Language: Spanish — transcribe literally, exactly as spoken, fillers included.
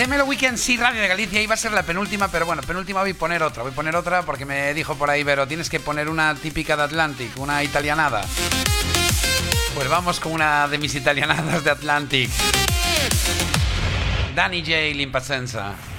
Démelo Weekend, sí, Radio de Galicia, iba a ser la penúltima, pero bueno, penúltima voy a poner otra, voy a poner otra porque me dijo por ahí, Vero, tienes que poner una típica de Atlantic, una italianada. Pues vamos con una de mis italianadas de Atlantic. Danny J. L'Impazienza.